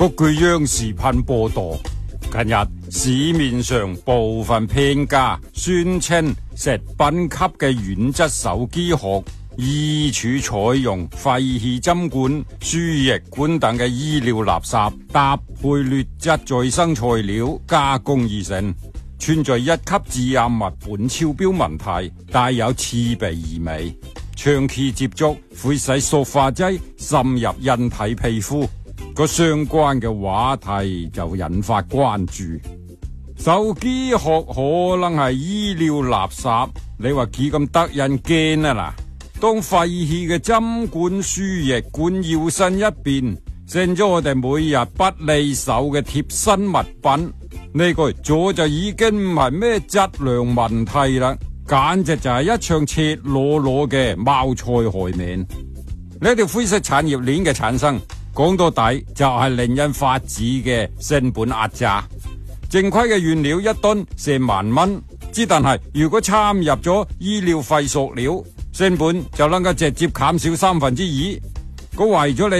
各具央視頻報道，近日市面上部分騙家宣稱食品級嘅軟質手機殼衣櫥採用廢棄針管、輸液管等嘅醫療垃圾，搭配劣質再生材料加工而成，存在一級致癌物本超標問題，帶有刺鼻異味，長期接觸會使塑化劑滲入人體皮膚。個相關嘅話題就引發關注。手機殼可能係醫療垃圾，你話幾咁得人驚啊嗱？當廢棄嘅針管、輸液管搖身一變，成咗我哋每日不離手嘅貼身物品，呢個早就已經唔係咩質量問題啦，簡直就係一場赤裸裸嘅謀財害命。呢條灰色產業鏈嘅產生，講到底就係令人發指嘅成本壓榨。正規嘅原料一噸成萬蚊，之但係如果摻入咗醫療廢塑料，成本就能夠直接減少2/3。佢為咗你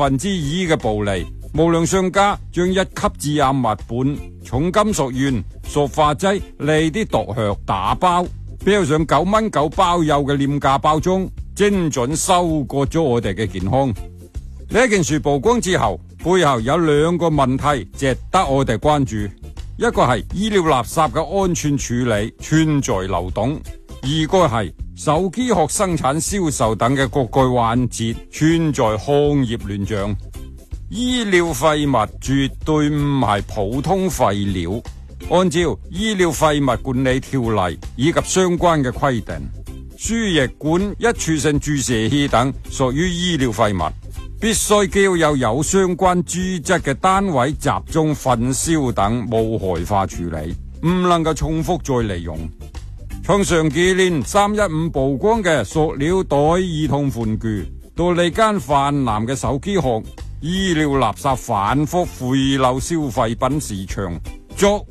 2/3嘅暴利，無良商家將一級致癌物本、重金屬鉛、塑化劑嚟啲毒藥打包，標上9蚊9包郵嘅廉價包裝，精準收割咗我哋嘅健康。呢件事曝光之後，背後有2個問題值得我哋關注，一個係醫療垃圾嘅安全處理存在漏洞，二個係手機殼生產銷售等嘅各個環節存在行業亂象。醫療廢物絕對唔係普通廢料，按照醫療廢物管理條例以及相關嘅規定，輸液管、一處性注射器等屬於醫療廢物，必須交由有相關資質嘅單位集中焚燒等無害化處理，唔能夠重複再利用。從上幾年315曝光嘅塑料袋兒童玩具，到呢間泛濫嘅手機殼，醫療垃圾反覆回流消費品市場，作